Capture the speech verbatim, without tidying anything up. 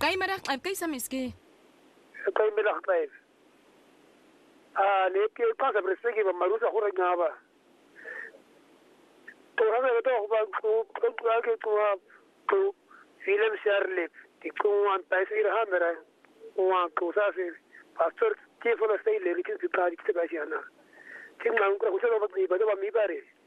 Goeiemiddag, ek kyk samiski. Goeiemiddag, baie. Ah, nee, ik pas op respect, maar Marusa hoor ik nou wel. Toen hadden we toch wel goed toen film Charlotte. Die kon aan bij zijn handen, aan kozazen. Pastor, die van de steden, die kan die praat ik te bij je aan. Toen maar ik was ook wat niet, maar dat was niet bij.